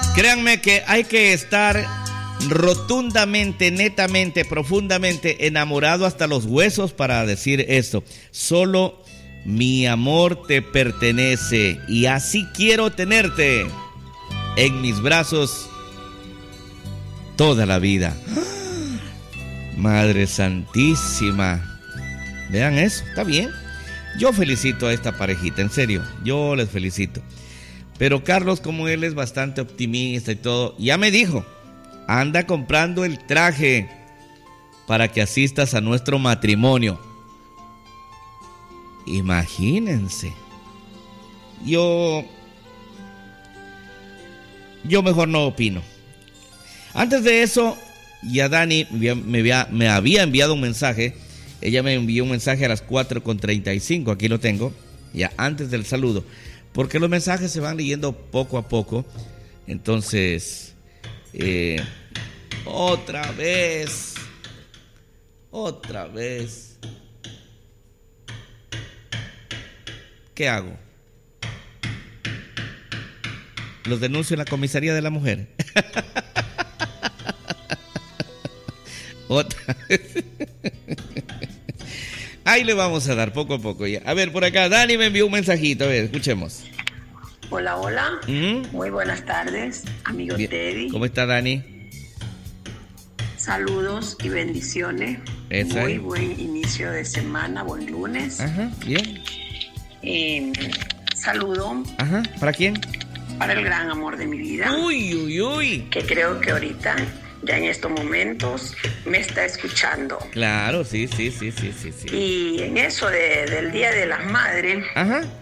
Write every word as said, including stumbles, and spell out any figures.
Créanme que hay que estar rotundamente, netamente, profundamente enamorado hasta los huesos para decir esto. Solo mi amor te pertenece y así quiero tenerte en mis brazos toda la vida. Madre Santísima. Vean eso, está bien. Yo felicito a esta parejita, en serio, yo les felicito. Pero Carlos, como él es bastante optimista y todo, ya me dijo, anda comprando el traje para que asistas a nuestro matrimonio. Imagínense. Yo... Yo mejor no opino. Antes de eso, ya Dani me había, me había enviado un mensaje. Ella me envió un mensaje a las cuatro con treinta y cinco. Aquí lo tengo, ya antes del saludo. Porque los mensajes se van leyendo poco a poco. Entonces, eh, otra vez, otra vez. ¿Qué hago? Los denuncio en la comisaría de la mujer. Otra vez. Ahí le vamos a dar poco a poco ya. A ver, por acá, Dani me envió un mensajito. A ver, escuchemos. Hola, hola. ¿Mm? Muy buenas tardes, amigo bien. Teddy. ¿Cómo está, Dani? Saludos y bendiciones. Esa Muy es. buen inicio de semana, buen lunes. Ajá, bien. Eh, saludo. Ajá, ¿para quién? Para el gran amor de mi vida. Uy, uy, uy. Que creo que ahorita, ya en estos momentos, me está escuchando. Claro, sí, sí, sí, sí, sí, sí. Y en eso de, del Día de las Madres, ajá,